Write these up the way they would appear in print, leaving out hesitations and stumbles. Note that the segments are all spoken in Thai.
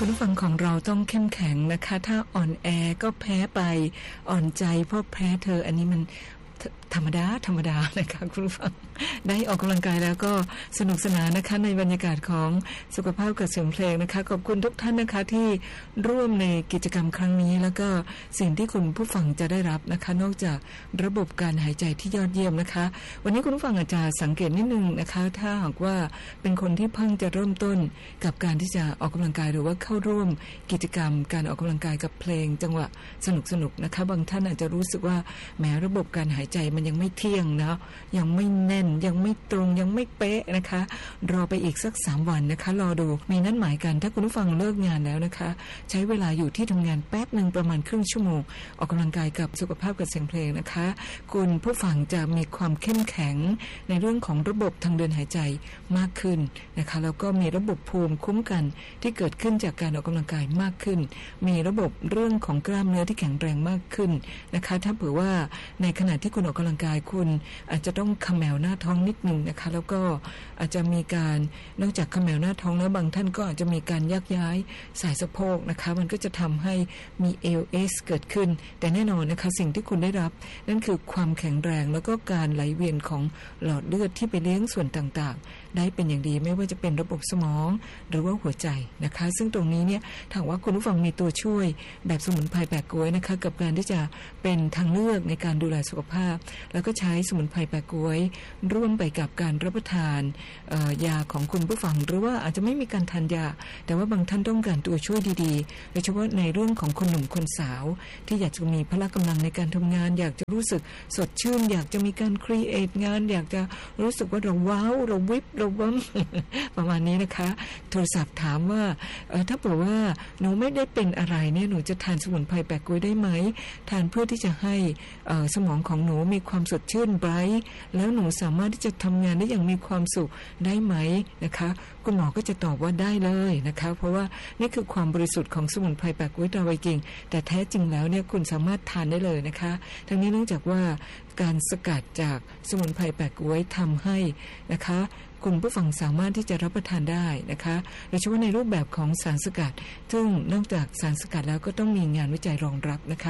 คุณผู้ฟังของเราต้องเข้มแข็งนะคะถ้าอ่อนแอก็แพ้ไปอ่อนใจเพราะแพ้เธออันนี้มันธรรมดานะคะคุณผู้ฟังได้ออกกำลังกายแล้วก็สนุกสนานนะคะในบรรยากาศของสุขภาพกับเสียงเพลงนะคะขอบคุณทุกท่านนะคะที่ร่วมในกิจกรรมครั้งนี้แล้วก็สิ่งที่คุณผู้ฟังจะได้รับนะคะนอกจากระบบการหายใจที่ยอดเยี่ยมนะคะวันนี้คุณผู้ฟังอาจจะสังเกตนิดนึงนะคะถ้าหากว่าเป็นคนที่เพิ่งจะเริ่มต้นกับการที่จะออกกำลังกายหรือว่าเข้าร่วมกิจกรรมการออกกำลังกายกับเพลงจังหวะสนุกนะคะบางท่านอาจจะรู้สึกว่าแม้ระบบการหายใจมันยังไม่เที่ยงนะยังไม่แน่นยังไม่ตรงยังไม่เป๊ะนะคะรอไปอีกสัก3วันนะคะรอดูมีนัดหมายกันถ้าคุณผู้ฟังเลิกงานแล้วนะคะใช้เวลาอยู่ที่ทำงานแป๊บนึงประมาณครึ่งชั่วโมงออกกำลังกายกับสุขภาพกับเสียงเพลงนะคะคุณผู้ฟังจะมีความเข้มแข็งในเรื่องของระบบทางเดินหายใจมากขึ้นนะคะแล้วก็มีระบบภูมิคุ้มกันที่เกิดขึ้นจากการออกกำลังกายมากขึ้นมีระบบเรื่องของกล้ามเนื้อที่แข็งแรงมากขึ้นนะคะถ้าเผื่อว่าในขณะที่คุณออกกำลังกายคุณอาจจะต้องเขมวหน้าท้องนิดนึงนะคะแล้วก็อาจจะมีการนอกจากเขมวหน้าท้องแล้วบางท่านก็อาจจะมีการยักย้ายสายสะโพกนะคะมันก็จะทำให้มี ALS เกิดขึ้นแต่แน่นอนนะคะสิ่งที่คุณได้รับนั่นคือความแข็งแรงแล้วก็การไหลเวียนของหลอดเลือดที่ไปเลี้ยงส่วนต่างๆได้เป็นอย่างดีไม่ว่าจะเป็นระบบสมองหรือว่าหัวใจนะคะซึ่งตรงนี้เนี่ยถ้าว่าคุณผู้ฟังมีตัวช่วยแบบสมุนไพรแปะก๊วยนะคะกับการที่จะเป็นทางเลือกในการดูแลสุขภาพแล้วก็ใช้สมุนไพรแปะก๊วยร่วมไปกับการรับประทานยาของคุณผู้ฟังหรือว่าอาจจะไม่มีการทานยาแต่ว่าบางท่านต้องการตัวช่วยดีๆโดยเฉพาะในเรื่องของคนหนุ่มคนสาวที่อยากจะมีพละกำลังในการทำงานอยากจะรู้สึกสดชื่นอยากจะมีการครีเอทงานอยากจะรู้สึกว่าเราว้าวเราวิบเราวัม ประมาณนี้นะคะโทรศัพท์ถามว่าถ้าบอกว่าหนูไม่ได้เป็นอะไรเนี่ยหนูจะทานสมุนไพรแปะก๊วยได้ไหมทานเพื่อที่จะให้สมองของหนูมีความสดชื่นไบรท์แล้วหนูสามารถที่จะทำงานได้อย่างมีความสุขได้ไหมนะคะคุณหมอก็จะตอบว่าได้เลยนะคะเพราะว่านี่คือความบริสุทธิ์ของสมุนไพรแปะก๊วยตราไวกิ่งแต่แท้จริงแล้วเนี่ยคุณสามารถทานได้เลยนะคะทั้งนี้เนื่องจากว่าการสกัดจากสมุนไพรแปะก๊วยทำให้นะคะคุณผู้ฟังสามารถที่จะรับประทานได้นะคะโดยเฉพาะในรูปแบบของสารสกัดซึ่งนอกจากสารสกัดแล้วก็ต้องมีงานวิจัยรองรับนะคะ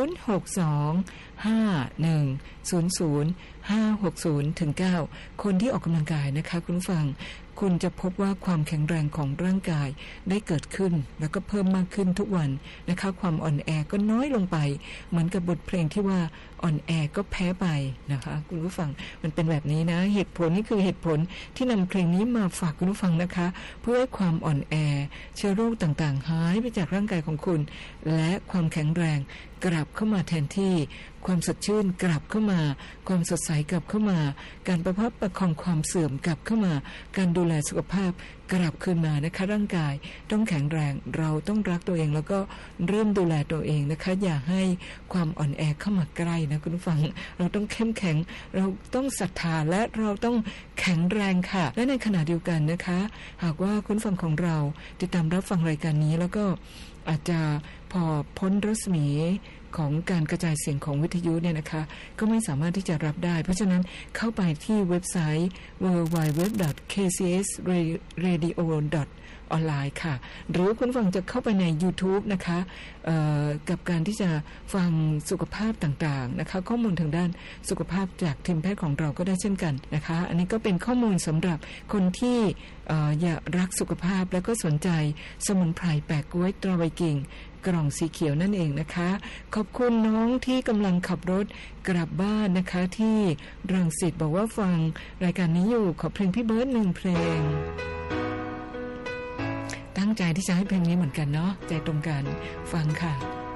062-5100-560-9คนที่ออกกำลังกายนะคะคุณผู้ฟังคุณจะพบว่าความแข็งแรงของร่างกายได้เกิดขึ้นแล้วก็เพิ่มมากขึ้นทุกวันนะคะความอ่อนแอก็น้อยลงไปเหมือนกับบทเพลงที่ว่าอ่อนแอก็แพ้ไปนะคะคุณผู้ฟังมันเป็นแบบนี้นะเหตุผลนี่คือเหตุผลที่นำเพลงนี้มาฝากคุณผู้ฟังนะคะเพื่อให้ความอ่อนแอเชื้อโรคต่างๆหายไปจากร่างกายของคุณและความแข็งแรงกลับเข้ามาแทนที่ความสดชื่นกลับเข้ามาความสดใสกลับเข้ามาการประคับประคองความเสื่อมกลับเข้ามาการดูแลสุขภาพกลับคืนมานะคะร่างกายต้องแข็งแรงเราต้องรักตัวเองแล้วก็เริ่มดูแลตัวเองนะคะอย่าให้ความอ่อนแอเข้ามาใกล้นะคุณผู้ฟังเราต้องเข้มแข็งเราต้องศรัทธาและเราต้องแข็งแรงค่ะและในขณะเดียวกันนะคะหากว่าคุณฟังของเราติดตามรับฟังรายการนี้แล้วก็อาจจะพอพ้นรัศมีของการกระจายเสียงของวิทยุเนี่ยนะคะก็ไม่สามารถที่จะรับได้เพราะฉะนั้นเข้าไปที่เว็บไซต์ www.kcsradio.online ค่ะหรือคุณฟังจะเข้าไปใน YouTube นะคะกับการที่จะฟังสุขภาพต่างๆนะคะข้อมูลทางด้านสุขภาพจากทีมแพทย์ของเราก็ได้เช่นกันนะคะอันนี้ก็เป็นข้อมูลสำหรับคนที่อยากรักสุขภาพแล้วก็สนใจสมุนไพรแปะก๊วยตราไวกิ่งกล่องสีเขียวนั่นเองนะคะขอบคุณน้องที่กำลังขับรถกลับบ้านนะคะที่รังสิตบอกว่าฟังรายการนี้อยู่ขอเพลงพี่เบิร์ด1เพลงตั้งใจที่จะให้เพลงนี้เหมือนกันเนาะใจตรงกันฟังค่ะ